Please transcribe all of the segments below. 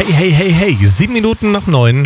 Hey, hey, hey, hey, 7 Minuten nach 9.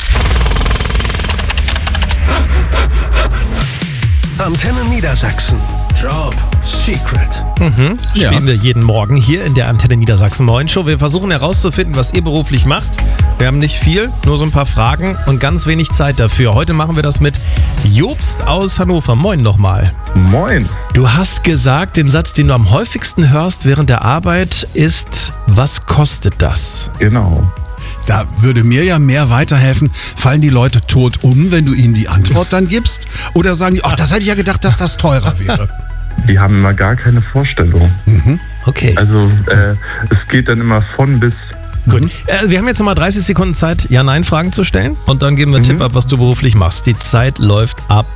Antenne Niedersachsen. Job Secret. Spielen wir jeden Morgen hier in der Antenne Niedersachsen Moin Show. Wir versuchen herauszufinden, was ihr beruflich macht. Wir haben nicht viel, nur so ein paar Fragen und ganz wenig Zeit dafür. Heute machen wir das mit Jobst aus Hannover. Moin nochmal. Moin. Du hast gesagt, den Satz, den du am häufigsten hörst während der Arbeit ist, was kostet das? Genau. Da würde mir ja mehr weiterhelfen. Fallen die Leute tot um, wenn du ihnen die Antwort dann gibst? Oder sagen die, ach, das hätte ich ja gedacht, dass das teurer wäre? Die haben immer gar keine Vorstellung. Okay. Also es geht dann immer von bis. Gut. Wir haben jetzt nochmal 30 Sekunden Zeit, Ja-Nein-Fragen zu stellen und dann geben wir einen Tipp ab, was du beruflich machst. Die Zeit läuft ab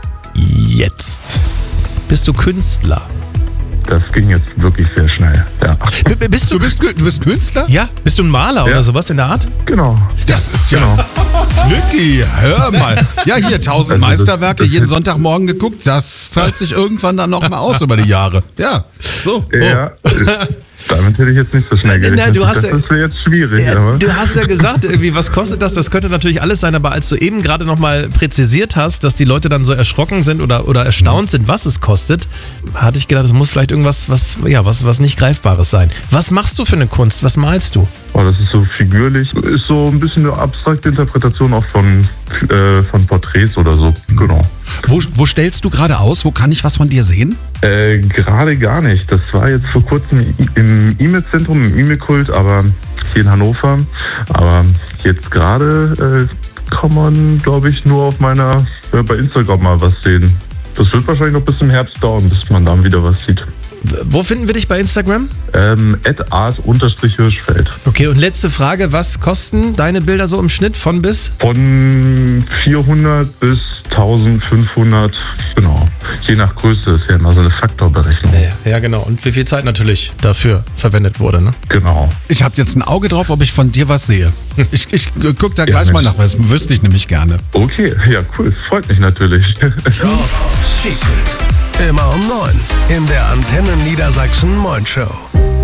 jetzt. Bist du Künstler? Das ging jetzt wirklich sehr schnell. Ja. Bist Du bist Künstler? Ja, bist du ein Maler oder sowas in der Art? Genau. Das ist ja Genau. Flücki, hör mal. Ja, hier 1000 Also Meisterwerke, das jeden Sonntagmorgen geguckt. Das zahlt sich irgendwann dann nochmal aus über die Jahre. Ja, so. Ja. Damit hätte ich jetzt nicht so schnell gerechnet. Nein, du hast das wäre jetzt schwierig. Aber Du hast ja gesagt, irgendwie, was kostet das? Das könnte natürlich alles sein, aber als du eben gerade nochmal präzisiert hast, dass die Leute dann so erschrocken sind oder erstaunt sind, was es kostet, hatte ich gedacht, es muss vielleicht irgendwas, was nicht Greifbares sein. Was machst du für eine Kunst? Was malst du? das ist so figürlich. Ist so ein bisschen eine abstrakte Interpretation auch von Porträts oder so. Genau. Wo stellst du gerade aus? Wo kann ich was von dir sehen? Gerade gar nicht. Das war jetzt vor kurzem im E-Mail-Zentrum, im E-Mail-Kult, aber hier in Hannover. Aber jetzt gerade kann man, glaube ich, nur auf bei Instagram mal was sehen. Das wird wahrscheinlich noch bis zum Herbst dauern, bis man dann wieder was sieht. Wo finden wir dich bei Instagram? @ars_Hirschfeld. Okay, und letzte Frage, was kosten deine Bilder so im Schnitt von bis? Von 400 bis 1500, genau. Je nach Größe ist ja immer so eine Faktorberechnung. Ja, genau. Und wie viel Zeit natürlich dafür verwendet wurde, ne? Genau. Ich habe jetzt ein Auge drauf, ob ich von dir was sehe. Ich gucke da gleich mal nach, weil das wüsste ich nämlich gerne. Okay, ja cool, freut mich natürlich. Job Secret. Immer um 9 in der Antenne Niedersachsen Moin Show.